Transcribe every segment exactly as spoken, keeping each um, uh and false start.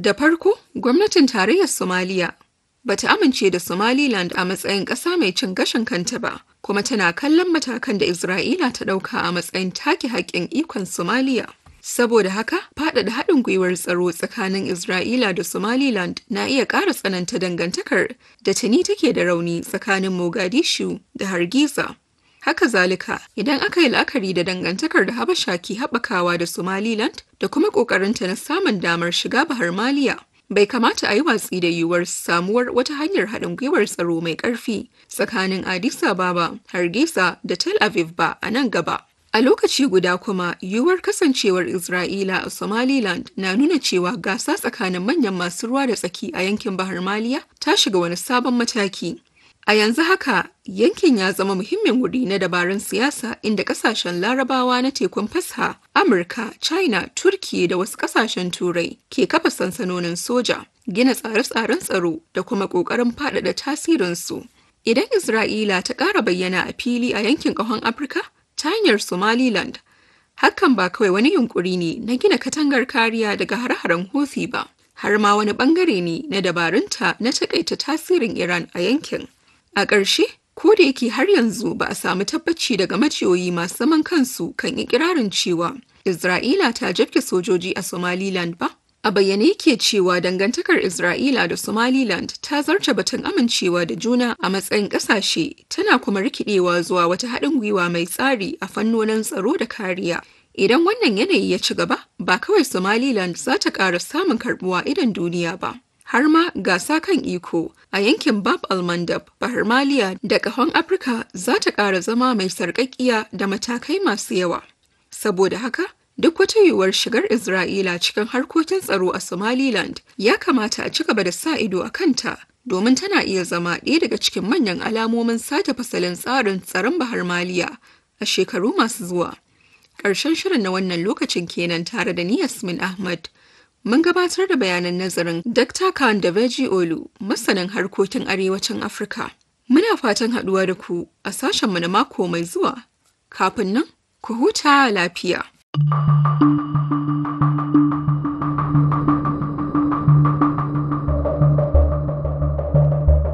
Da farko, gwamnatin tarayyar Somaliya ba ta amince da Somaliland a matsayin ƙasa mai cin gashin kanta ba, kuma tana kallon matakan da Isra'ila ta ɗauka a matsayin take haƙƙin ikon Somaliya. Saboda haka, faɗaɗa haɗin gwiwar tsaro tsakanin Isra'ila da Somaliland na iya ƙara tsananta dangantakar da tuni take da rauni tsakanin Mogadishu da Hargeisa. Haka zalika, idan aka yi la'akari da dangantakar da Habasha ke haɓakawa da Somaliland da kuma ƙoƙarinta na samun damar shiga Bahar Maliya, bai kamata a yi watsi da yiwuwar samuwar wata hanyar haɗin gwiwar tsaro mai ƙarfi tsakanin Addis Ababa, Hargeisa da Tel Aviv ba a nan gaba. A lokaci guda kuma, yiwuwar kasancewar Isra'ila a Somaliland na nuna cewa gasa tsakanin manyan masu ruwa da tsaki a yankin Bahar Maliya ta shiga wani sabon mataki. A yanzu haka, yankin ya zama muhimmin wuri na dabarun siyasa inda kasashen Larabawa na tekun Fasha, Amurka, China, Turki da wasu kasashen Turai ke kafa sansanonin soja, gina tsare-tsaren tsaro da kuma ƙoƙarin faɗaɗa tasirinsu. Idan Isra'ila ta ƙara bayyana a fili a yankin ƙahon Afirka ta hanyar Somaliland, hakan ba kawai wani yunƙuri ne na gina katangar kariya daga hare-haren Houthi ba, har ma wani ɓangare ne na dabarunta na taƙaita tasirin Iran a yankin. A ƙarshe, ko da yake har yanzu ba a samu tabbaci daga majiyoyi masu zaman kansu kan ikirarin cewa Isra'ila ta jabke sojoji a Somaliland ba, a bayyane yake cewa dangantakar Isra'ila da Somaliland ta zarce batun amincewa da juna a matsayin ƙasashe, tana kuma rikidewa zuwa wata haɗin gwiwa mai tsari a fannonin tsaro da kariya. Idan wannan yanayi ya ci gaba, ba kawai Somaliland za ta ƙara samun karɓuwa idan duniya ba. Har ma gasa kan iko a yankin Bab al-Mandab, Bahar Maliya da ƙahon Afirka za ta ƙara zama mai sarƙaƙiya da matakai masu yawa. Saboda haka, duk wata yiwuwar shigar Isra'ila cikin harkokin tsaro a Somaliland ya kamata a ci gaba da sa ido a kanta, domin tana iya zama ɗaya daga cikin manyan alamomin sake fasalin tsarin tsaron Bahar Maliya a shekaru masu zuwa. Ƙarshen shirin na wannan lokacin kenan tare da ni Yasmin Ahmad. Mun gabatar da bayanan nazarin Dakta Khan Deveji Olu, masanin harkokin arewacin Afirka. Muna fatan haɗuwa da ku a sashenmu na mako mai zuwa. Kafin nan, ku huta lafiya.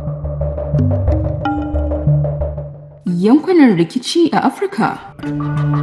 Yankunan rikici a Afirka.